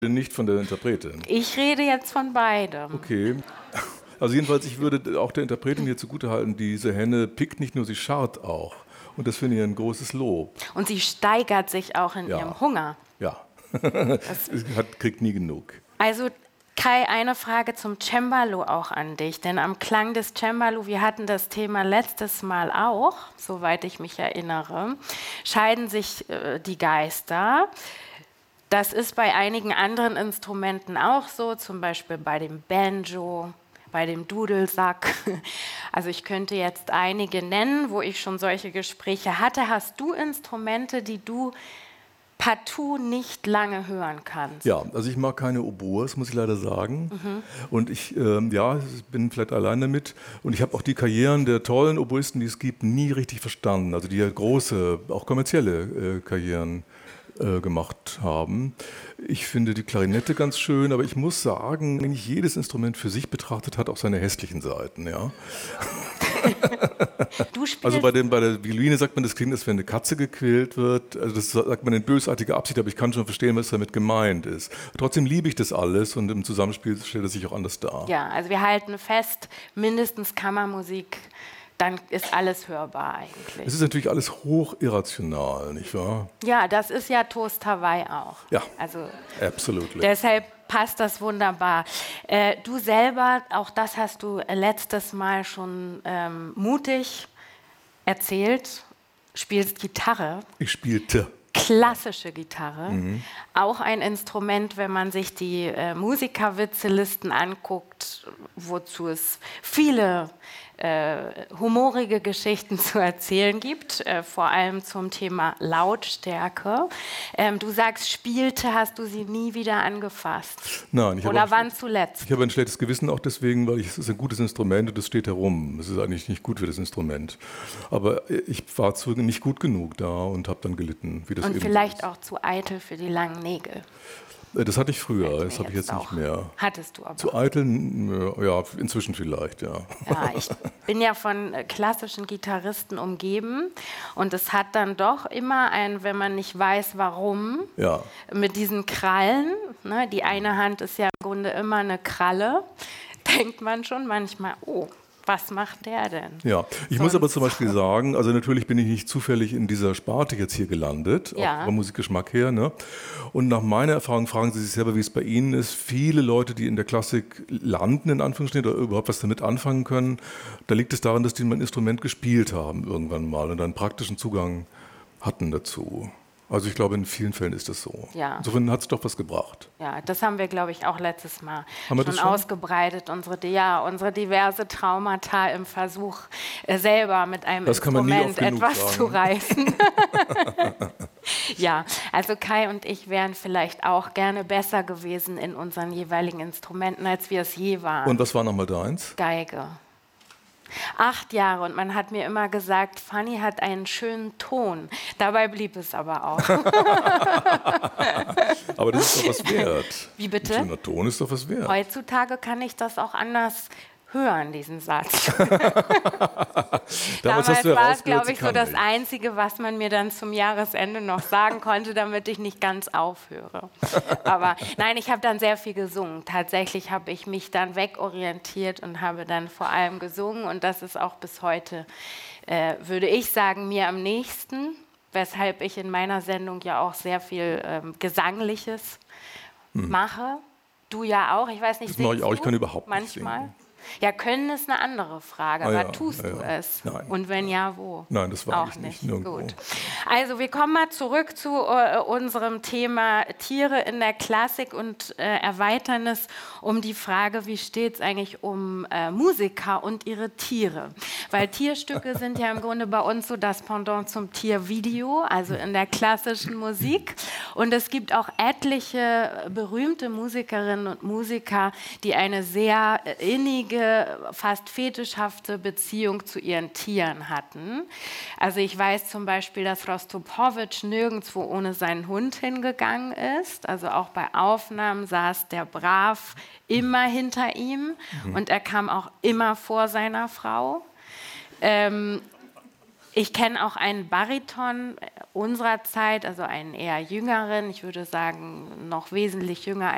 Nicht von der Interpretin. Ich rede jetzt von beidem. Okay. Also jedenfalls, ich würde auch der Interpretin hier zugutehalten, diese Henne pickt nicht nur, sie scharrt auch. Und das finde ich ein großes Lob. Und sie steigert sich auch in ihrem Hunger. Ja, kriegt nie genug. Also Kai, eine Frage zum Cembalo auch an dich. Denn am Klang des Cembalo, wir hatten das Thema letztes Mal auch, soweit ich mich erinnere, scheiden sich die Geister. Das ist bei einigen anderen Instrumenten auch so, zum Beispiel bei dem Banjo, bei dem Dudelsack. Also ich könnte jetzt einige nennen, wo ich schon solche Gespräche hatte. Hast du Instrumente, die du partout nicht lange hören kannst? Ja, also ich mag keine Oboes, muss ich leider sagen. Und ich bin vielleicht allein damit. Und ich habe auch die Karrieren der tollen Oboisten, die es gibt, nie richtig verstanden. Also die ja große, auch kommerzielle Karrieren gemacht haben. Ich finde die Klarinette ganz schön, aber ich muss sagen, eigentlich jedes Instrument für sich betrachtet hat auch seine hässlichen Seiten. Ja. Also bei der Violine sagt man, das klingt, als wenn eine Katze gequält wird. Also das sagt man in bösartiger Absicht, aber ich kann schon verstehen, was damit gemeint ist. Trotzdem liebe ich das alles und im Zusammenspiel stellt es sich auch anders dar. Ja, also wir halten fest, mindestens Kammermusik, dann ist alles hörbar eigentlich. Es ist natürlich alles hoch irrational, nicht wahr? Ja, das ist ja Toast Hawaii auch. Ja, also absolut. Deshalb passt das wunderbar. Du selber, auch das hast du letztes Mal schon mutig erzählt, spielst Gitarre. Ich spielte. Klassische Gitarre, auch ein Instrument, wenn man sich die Musikerwitzelisten anguckt, wozu es viele humorige Geschichten zu erzählen gibt, vor allem zum Thema Lautstärke. Du sagst, spielte, hast du sie nie wieder angefasst? Nein. Oder wann zuletzt? Ich habe ein schlechtes Gewissen auch deswegen, weil es ist ein gutes Instrument und es steht herum. Es ist eigentlich nicht gut für das Instrument. Aber ich war nicht gut genug da und habe dann gelitten. Wie das Und eben vielleicht ist. auch zu eitel für die langen Nägel. Das hatte ich früher, das habe ich jetzt auch nicht mehr. Hattest du aber. Zu eitel, ja, inzwischen vielleicht, ja. Ja, ich bin ja von klassischen Gitarristen umgeben und es hat dann doch immer wenn man nicht weiß, warum, mit diesen Krallen, ne, die eine Hand ist ja im Grunde immer eine Kralle, denkt man schon manchmal, oh, was macht der denn? Ja, ich muss aber zum Beispiel sagen, also natürlich bin ich nicht zufällig in dieser Sparte jetzt hier gelandet, auch vom Musikgeschmack her. Ne? Und nach meiner Erfahrung fragen Sie sich selber, wie es bei Ihnen ist. Viele Leute, die in der Klassik landen, in Anführungsstrichen, oder überhaupt was damit anfangen können, da liegt es daran, dass die mal ein Instrument gespielt haben irgendwann mal und einen praktischen Zugang hatten dazu. Also ich glaube, in vielen Fällen ist das so. Ja. Insofern hat es doch was gebracht. Ja, das haben wir, glaube ich, auch letztes Mal schon ausgebreitet. Unsere diverse Traumata im Versuch, selber mit einem Instrument etwas zu reißen. Ja, also Kai und ich wären vielleicht auch gerne besser gewesen in unseren jeweiligen Instrumenten, als wir es je waren. Und was war nochmal deins? Geige. 8 Jahre und man hat mir immer gesagt, Fanny hat einen schönen Ton. Dabei blieb es aber auch. Aber das ist doch was wert. Wie bitte? Ein schöner Ton ist doch was wert. Heutzutage kann ich das auch anders hören, diesen Satz. Damals war es, glaube ich, so das Einzige, was man mir dann zum Jahresende noch sagen konnte, damit ich nicht ganz aufhöre. Aber nein, ich habe dann sehr viel gesungen. Tatsächlich habe ich mich dann wegorientiert und habe dann vor allem gesungen. Und das ist auch bis heute, würde ich sagen, mir am nächsten, weshalb ich in meiner Sendung ja auch sehr viel Gesangliches mache. Du ja auch, ich weiß nicht, das mache ich auch, ich kann überhaupt nicht singen. Ja, können ist eine andere Frage, aber tust du es? Nein. Und wenn ja, wo? Nein, das war auch nicht. Nirgendwo. Gut. Also wir kommen mal zurück zu unserem Thema Tiere in der Klassik und erweitern es um die Frage, wie steht es eigentlich um Musiker und ihre Tiere? Weil Tierstücke sind ja im Grunde bei uns so das Pendant zum Tiervideo, also in der klassischen Musik. Und es gibt auch etliche berühmte Musikerinnen und Musiker, die eine sehr innige, fast fetischhafte Beziehung zu ihren Tieren hatten. Also ich weiß zum Beispiel, dass Rostropowitsch nirgendwo ohne seinen Hund hingegangen ist. Also auch bei Aufnahmen saß der brav immer hinter ihm und er kam auch immer vor seiner Frau. Ich kenne auch einen Bariton unserer Zeit, also einen eher jüngeren, ich würde sagen noch wesentlich jünger